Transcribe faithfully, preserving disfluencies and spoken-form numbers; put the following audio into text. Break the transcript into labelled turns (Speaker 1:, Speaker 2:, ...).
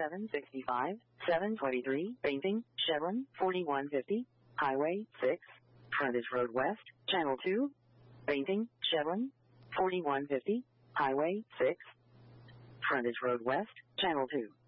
Speaker 1: seven sixty-five, seven twenty-three, Painting, Chevron, forty-one fifty, Highway six, Frontage Road West, Channel two, Painting, Chevron, forty-one fifty, Highway six, Frontage Road West, Channel two.